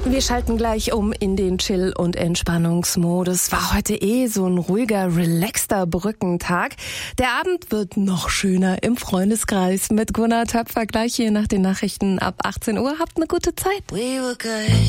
Wir schalten gleich um in den Chill- und Entspannungsmodus. War heute so ein ruhiger, relaxter Brückentag. Der Abend wird noch schöner im Freundeskreis mit Gunnar Töpfer. Gleich hier nach den Nachrichten ab 18 Uhr. Habt eine gute Zeit.